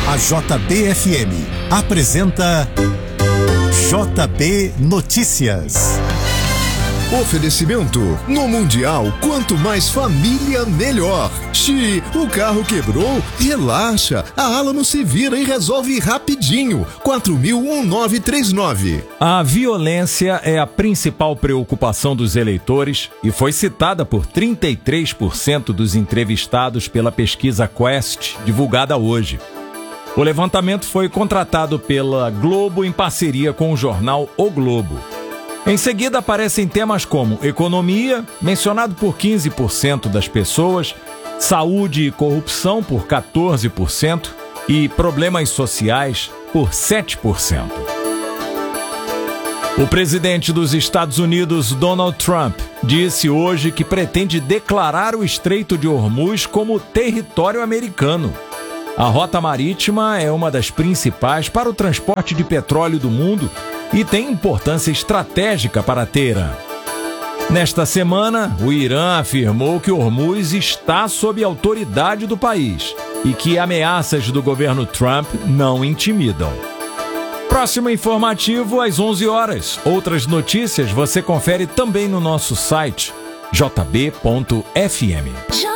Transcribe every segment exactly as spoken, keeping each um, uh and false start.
A J B F M apresenta J B Notícias. Oferecimento: no Mundial, quanto mais família, melhor. Xi, o carro quebrou? Relaxa, a Alamo se vira e resolve rapidinho. quatro mil nove três nove. A violência é a principal preocupação dos eleitores e foi citada por trinta e três por cento dos entrevistados pela pesquisa Quest, divulgada hoje. O levantamento foi contratado pela Globo em parceria com o jornal O Globo. Em seguida aparecem temas como economia, mencionado por quinze por cento das pessoas, saúde e corrupção por quatorze por cento e problemas sociais por sete por cento. O presidente dos Estados Unidos, Donald Trump, disse hoje que pretende declarar o Estreito de Hormuz como território americano. A rota marítima é uma das principais para o transporte de petróleo do mundo e tem importância estratégica para Teherã. Nesta semana, o Irã afirmou que Hormuz está sob a autoridade do país e que ameaças do governo Trump não intimidam. Próximo informativo às onze horas. Outras notícias você confere também no nosso site j b ponto f m.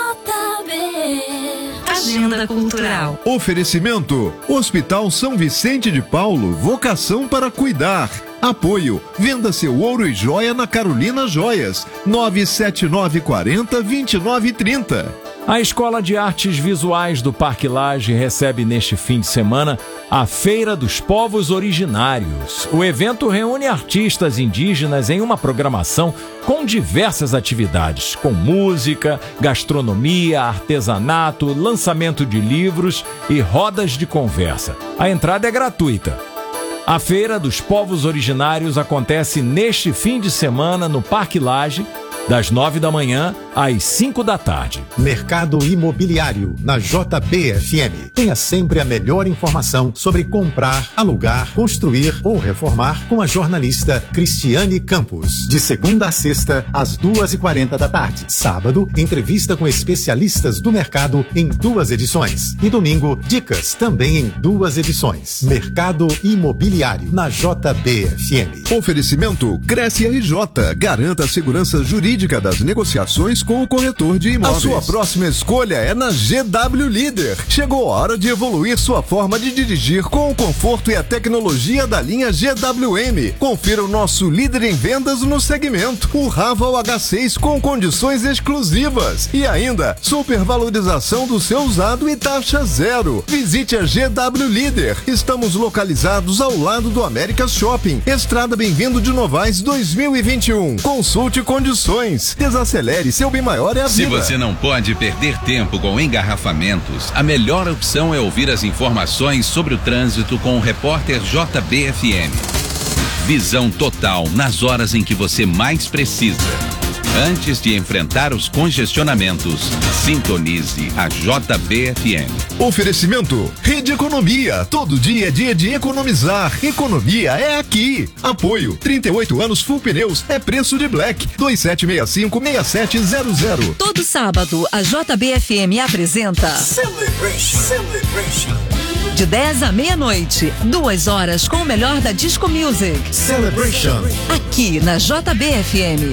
Agenda Cultural. Oferecimento: Hospital São Vicente de Paulo, vocação para cuidar. Apoio: venda seu ouro e joia na Carolina Joias, nove sete nove quatro zero, dois nove três zero. A Escola de Artes Visuais do Parque Lage recebe neste fim de semana a Feira dos Povos Originários. O evento reúne artistas indígenas em uma programação com diversas atividades, com música, gastronomia, artesanato, lançamento de livros e rodas de conversa. A entrada é gratuita. A Feira dos Povos Originários acontece neste fim de semana no Parque Lage, das nove da manhã às cinco da tarde. Mercado Imobiliário, na J B F M. Tenha sempre a melhor informação sobre comprar, alugar, construir ou reformar com a jornalista Cristiane Campos. De segunda a sexta, às duas e quarenta da tarde. Sábado, entrevista com especialistas do mercado em duas edições. E domingo, dicas também em duas edições. Mercado Imobiliário, na J B F M. Oferecimento: Cresce R J. Garanta a segurança jurídica das negociações com o corretor de imóveis. A sua próxima escolha é na G W Líder. Chegou a hora de evoluir sua forma de dirigir com o conforto e a tecnologia da linha G W M. Confira o nosso líder em vendas no segmento, o Raval H seis, com condições exclusivas. E ainda, supervalorização do seu usado e taxa zero. Visite a G W Líder. Estamos localizados ao lado do América Shopping, Estrada Bem-vindo de Novaes dois mil e vinte e um. Consulte condições. Desacelere, seu bem maior é a vida. Se você não pode perder tempo com engarrafamentos, a melhor opção é ouvir as informações sobre o trânsito com o repórter J B F M. Visão total nas horas em que você mais precisa. Antes de enfrentar os congestionamentos, sintonize a J B F M. Oferecimento: Rede Economia. Todo dia é dia de economizar. Economia é aqui. Apoio: trinta e oito anos Full Pneus. É preço de Black. dois sete seis cinco, seis sete zero zero. Todo sábado, a J B F M apresenta Celebration. Celebration. de dez à meia-noite, duas horas com o melhor da Disco Music. Celebration. Aqui na J B F M.